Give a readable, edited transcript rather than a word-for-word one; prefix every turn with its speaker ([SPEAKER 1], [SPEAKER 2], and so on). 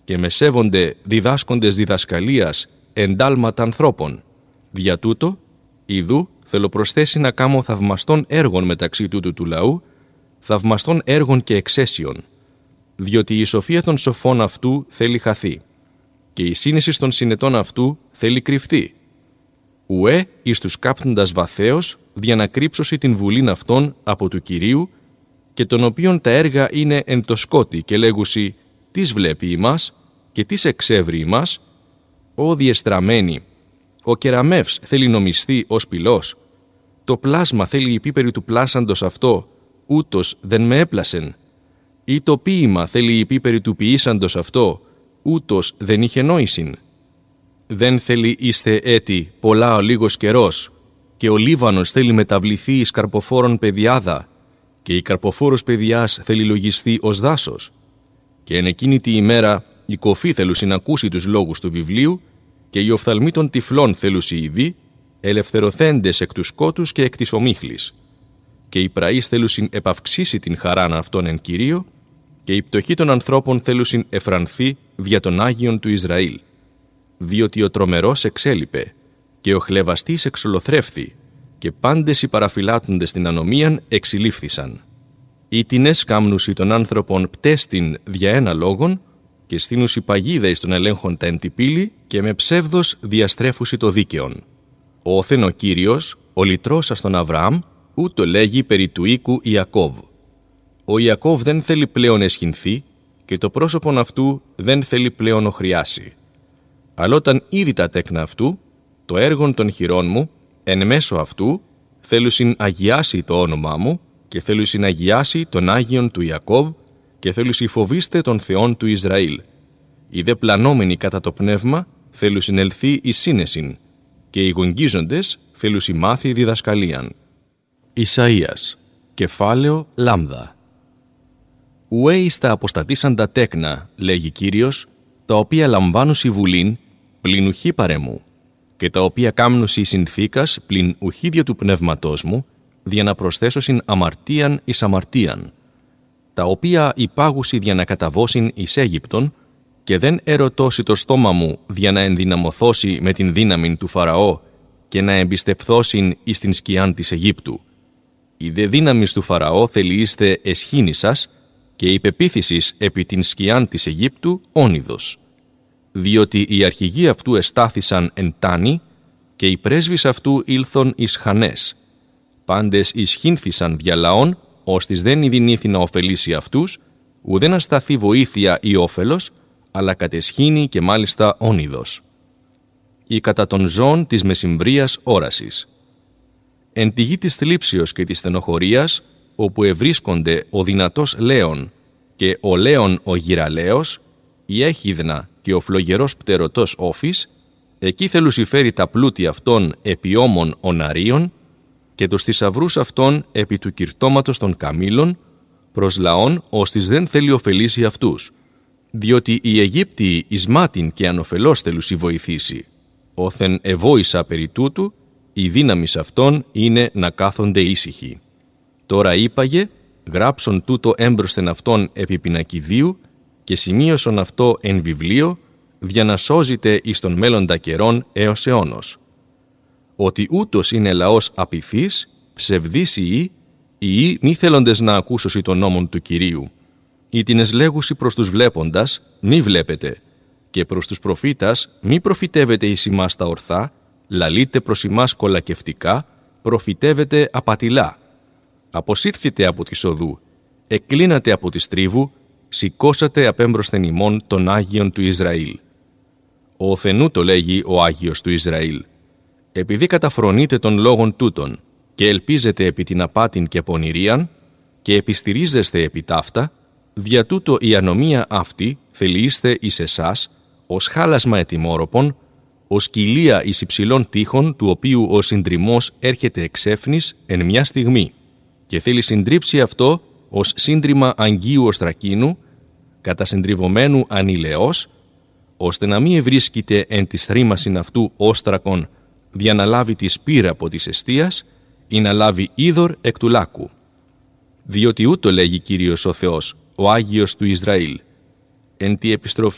[SPEAKER 1] και με σέβονται διδάσκοντες διδασκαλίας εντάλματα ανθρώπων. Δια τούτο, ιδού θέλω προσθέσει να κάμω θαυμαστών έργων μεταξύ τούτου του λαού, θαυμαστών έργων και εξαίσιων, διότι η σοφία των σοφών αυτού θέλει χαθεί, και η σύνεση των συνετών αυτού θέλει κρυφθεί. Ουέ εις τους κάπτοντας βαθέως, δια να κρύψωση την βουλήν αυτών από του Κυρίου, και των οποίων τα έργα είναι εν το σκότη και λέγουσι «Τις βλέπει ημάς και τις εξεύρει ημάς, ο διεστραμμένη, ο κεραμεύς θέλει νομισθεί ως πυλός, το πλάσμα θέλει υπήπερη του πλάσαντος αυτό, ούτως δεν με έπλασεν, ή το ποίημα θέλει υπήπερη του ποιήσαντος αυτό, ούτως δεν είχε νόησιν. Δεν θέλει είστε έτη πολλά ο λίγος καιρός, και ο Λίβανος θέλει μεταβληθεί εις καρποφόρον παιδιάδα, και η καρποφόρος παιδιάς θέλει λογιστεί ως δάσος. Και εν εκείνη τη ημέρα η κοφή θέλουσιν ακούσει τους λόγους του βιβλίου, και οι οφθαλμοί των τυφλών θέλουσι ειδεί, ελευθερωθέντες εκ του σκότους και εκ της ομίχλης. Και οι πραείς θέλουσιν επαυξήσει την χαράν αυτών εν Κυρίω, και η πτωχή των ανθρώπων θέλουσιν εφρανθεί δια των Άγιων του Ισραήλ. Διότι ο τρομερός εξέλιπε, και ο χλευαστής εξολοθρεύθη, και πάντες οι παραφυλάττοντες την ανομίαν εξηλήφθησαν. Ήτινες κάμνουσι των άνθρωπων πτέστην δια ένα λόγον, και στείνουσι παγίδα εις των ελέγχων τα εν τη πύλη, και με ψεύδος διαστρέφουσι το δίκαιον. Όθεν ο Κύριος, ο λυτρώσας τον Αβραάμ, ούτω λέγει περί του οίκου Ιακώβ. Ο Ιακώβ δεν θέλει πλέον εσχυνθεί, και το πρόσωπον αυτού δεν θέλει πλέον οχρειάσει. Αλλά όταν είδη τα τέκνα αυτού, το έργον των χειρών μου, εν μέσω αυτού, θέλουσιν αγιάσει το όνομά μου, και θέλουσιν αγιάσει τον Άγιον του Ιακώβ, και θέλουσι φοβήστε των Θεών του Ισραήλ. Οι δε πλανόμενοι κατά το πνεύμα θέλουσιν ελθεί εις σύνεσιν, και οι γογγίζοντες θέλουσι μάθει διδασκαλίαν. Ισαΐας, κεφάλαιο λάμδα. Ουέ εις τα αποστατήσαντα τέκνα, λέγει Κύριος, τα οποία λαμβάνουσι βουλήν, πλην ουχή παρεμού, και τα οποία κάμνουσι συνθήκας πλην ουχίδιο του πνεύματός μου, δια να προσθέσωσιν αμαρτίαν εις αμαρτίαν, τα οποία υπάγουσι δια να καταβώσιν εις Αίγυπτον, και δεν ερωτώσει το στόμα μου δια να ενδυναμωθώσει με την δύναμη του Φαραώ και να εμπιστευθώσιν εις την σκιάν της Αιγύπτου. Η δε δύναμις του Φαραώ θελείστε εσχήνη σας, και η πεποίθησης επί την σκιάν της Αιγύπτου όνειδος. Διότι οι αρχηγοί αυτού εστάθησαν εν τάνη, και οι πρέσβεις αυτού ήλθον εις Χανές. Πάντες ισχύνθησαν δια λαών, ώστις δεν ειδηνήθη να ωφελήσει αυτούς, ουδέν να σταθεί βοήθεια ή όφελος, αλλά κατεσχήνει και μάλιστα όνειδος. Ή κατά των ζώων της μεσημβρίας όρασης. Εν τη γη της θλίψεως και της στενοχωρίας, όπου ευρίσκονται ο δυνατός λέων και ο λέων ο γυραλέος, η έχιδνα και ο φλογερός πτερωτός όφης, εκεί θελουσιφέρει τα πλούτη αυτών επί ώμων οναρίων και τους θησαυρούς αυτών επί του κυρτώματος των καμήλων, προς λαών ώστις δεν θέλει ωφελήσει αυτούς, διότι οι Αιγύπτιοι εις μάτιν και ανοφελώς θέλουσι βοηθήσει. Όθεν ευόησα περί τούτου, η δύναμις αυτών είναι να κάθονται ήσυχοι. Τώρα είπαγε, γράψον τούτο έμπροσθεν αυτών επί πινακιδίου και σημείωσον αυτό εν βιβλίο, για να σώζεται εις των μέλλοντα καιρών έως αιώνος. Ότι ούτως είναι λαός απειθής, ψευδής ή μη θέλοντες να ακούσωσι των νόμων του Κυρίου. Ή την εσλέγουσι προς τους βλέποντας, μη βλέπετε, και προς τους προφήτας μη προφητεύετε εις ημάς τα ορθά, λαλείτε προς ημάς κολακευτικά, προφητεύετε απατηλά. Αποσύρθητε από τη οδού, εκκλίνατε από τη στρίβου, σηκώσατε απέμπροσθεν ημών των Άγιων του Ισραήλ. Ο Θενού το λέγει ο Άγιος του Ισραήλ. Επειδή καταφρονείτε των λόγων τούτων και ελπίζετε επί την απάτην και πονηρίαν και επιστηρίζεστε επί ταύτα, δια τούτο η ανομία αυτή θελείστε εις εσάς ως χάλασμα ετοιμόρροπον, ως κοιλία εις υψηλών τείχων, του οποίου ο συντριμμός έρχεται εξέφνης εν μια στιγμή και θέλει συντρίψει αυτό ως σύντριμα αγγείου οστρακίνου, κατασυντριβωμένου ανηλαιός, ώστε να μη ευρίσκεται εν της θρήμασιν αυτού όστρακον, δια να λάβει τη σπήρα από της εστίας ή να λάβει είδωρ εκ του λάκου. Διότι ούτω λέγει Κύριος ο Θεός, ο Άγιος του Ισραήλ, εν τη επιστροφή